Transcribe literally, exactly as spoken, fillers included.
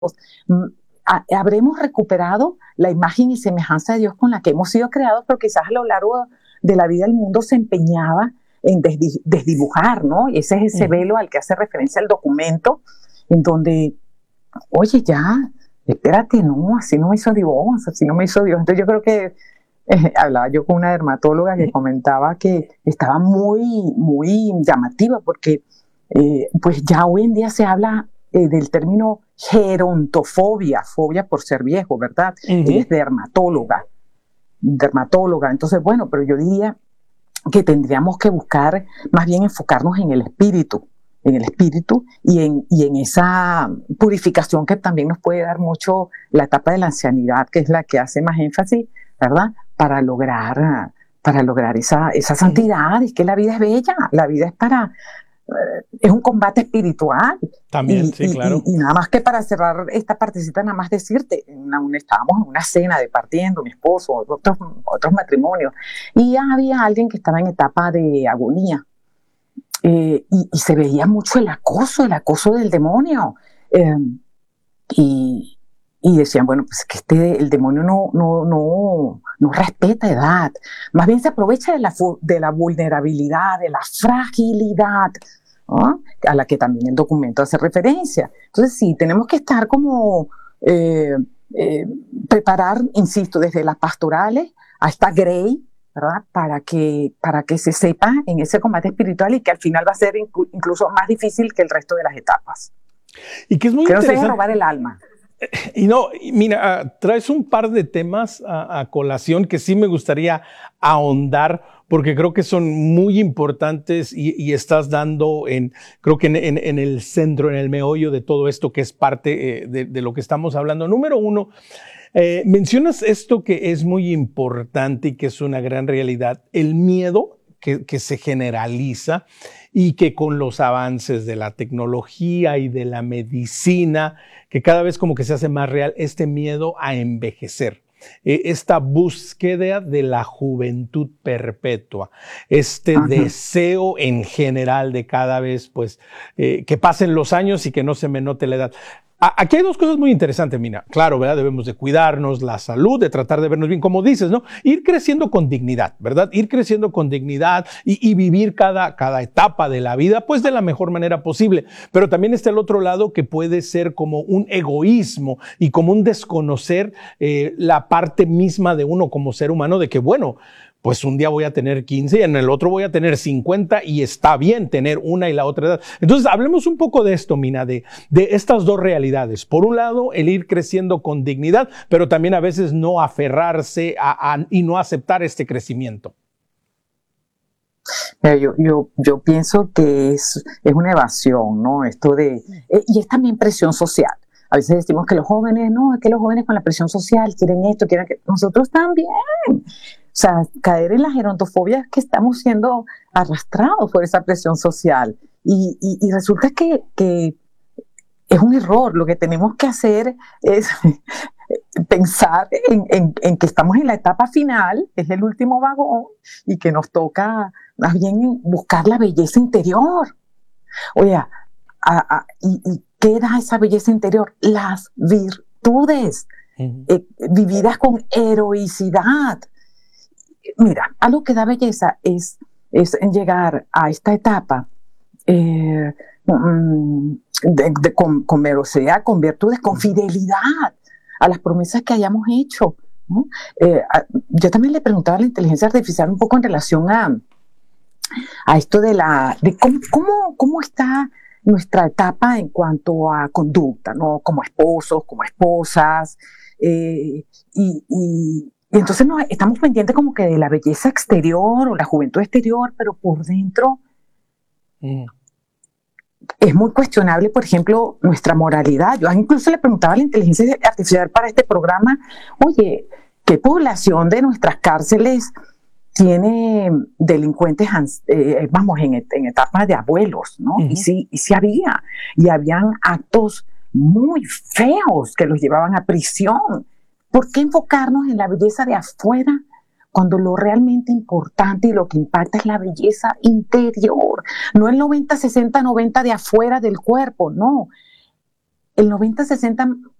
mm, ha- habremos recuperado la imagen y semejanza de Dios con la que hemos sido creados, pero quizás a lo largo de la vida el mundo se empeñaba en desdi- desdibujar, ¿no? Y ese es ese Ujú. velo al que hace referencia el documento, en donde, oye, ya, espérate, no, así no me hizo Dios, así no me hizo Dios. Entonces yo creo que eh, hablaba yo con una dermatóloga que comentaba que estaba muy, muy llamativa porque eh, pues ya hoy en día se habla eh, del término gerontofobia, fobia por ser viejo, ¿verdad? Ella es Ujú. dermatóloga, dermatóloga. Entonces, bueno, pero yo diría que tendríamos que buscar, más bien enfocarnos en el espíritu, en el espíritu y en, y en esa purificación que también nos puede dar mucho la etapa de la ancianidad, que es la que hace más énfasis, ¿verdad? Para lograr, para lograr esa, esa Ujú. santidad. Es que la vida es bella, la vida es para, eh, es un combate espiritual. También, Y, sí, y, y, claro. y nada más que para cerrar esta partecita, nada más decirte, en una, una- estábamos en una cena departiendo, mi esposo, otros, otros matrimonios, y había alguien que estaba en etapa de agonía, eh, y, y se veía mucho el acoso, el acoso del demonio. Eh, y, y decían, bueno, pues que este, el demonio no, no, no, no respeta edad, más bien se aprovecha de la, de la vulnerabilidad, de la fragilidad, ¿no? A la que también el documento hace referencia. Entonces sí, tenemos que estar como, eh, eh, preparar, insisto, desde las pastorales hasta Grey, ¿verdad? Para que, para que se sepa en ese combate espiritual y que al final va a ser inclu incluso más difícil que el resto de las etapas. Y que es muy Que no se deje interesante. robar el alma. Y no, y mira, uh, traes un par de temas a, a colación que sí me gustaría ahondar porque creo que son muy importantes y, y estás dando en, creo que en, en, en el centro, en el meollo de todo esto que es parte eh, de, de lo que estamos hablando. Número uno, eh, mencionas esto que es muy importante y que es una gran realidad, el miedo que, que se generaliza y que con los avances de la tecnología y de la medicina, que cada vez como que se hace más real este miedo a envejecer. Eh, esta búsqueda de la juventud perpetua, este Ajá. deseo en general de cada vez, pues, eh, que pasen los años y que no se me note la edad. Aquí hay dos cosas muy interesantes, Mina. Claro, ¿verdad? Debemos de cuidarnos, la salud, de tratar de vernos bien, como dices, ¿no? Ir creciendo con dignidad, ¿verdad? Ir creciendo con dignidad y, y vivir cada, cada etapa de la vida, pues, de la mejor manera posible. Pero también está el otro lado que puede ser como un egoísmo y como un desconocer eh, la parte misma de uno como ser humano, de que, bueno, pues un día voy a tener quince y en el otro voy a tener cincuenta y está bien tener una y la otra edad. Entonces, hablemos un poco de esto, Mina, de, de estas dos realidades. Por un lado, el ir creciendo con dignidad, pero también a veces no aferrarse a, a, y no aceptar este crecimiento. Yo, yo, yo pienso que es, es una evasión, ¿no? Esto de, eh, y es también presión social. A veces decimos que los jóvenes, no, es que los jóvenes con la presión social quieren esto, quieren que nosotros también. O sea, caer en la gerontofobia es que estamos siendo arrastrados por esa presión social. Y, y, y resulta que, que es un error. Lo que tenemos que hacer es pensar en, en, en que estamos en la etapa final, es el último vagón, y que nos toca más bien buscar la belleza interior. Oye, a, a, ¿y, ¿y qué da esa belleza interior? Las virtudes, uh-huh. eh, vividas con heroicidad. Mira, algo que da belleza es, es llegar a esta etapa eh, de, de, con, con verosidad, con virtudes, con fidelidad a las promesas que hayamos hecho, ¿no? Eh, a, yo también le preguntaba a la inteligencia artificial un poco en relación a, a esto de la de cómo, cómo, cómo está nuestra etapa en cuanto a conducta, ¿no? Como esposos, como esposas, eh, y, y Y entonces no, estamos pendientes como que de la belleza exterior o la juventud exterior, pero por dentro mm. es muy cuestionable, por ejemplo, nuestra moralidad. Yo incluso le preguntaba a la inteligencia artificial para este programa, oye, ¿qué población de nuestras cárceles tiene delincuentes, eh, vamos, en, en etapas de abuelos, ¿no? Uh-huh. Y sí, y sí había, y habían actos muy feos que los llevaban a prisión. ¿Por qué enfocarnos en la belleza de afuera cuando lo realmente importante y lo que impacta es la belleza interior? No el noventa, sesenta, noventa de afuera del cuerpo, no. el noventa sesenta